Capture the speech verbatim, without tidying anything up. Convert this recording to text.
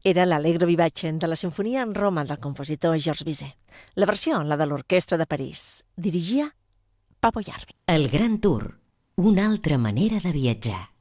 Era l'Allegro vivace de la Sinfonia en Roma del compositor Georges Bizet. La versió, la de l'Orquestra de París. Dirigia Paavo Järvi. El Gran Tour, una altra manera de viatjar.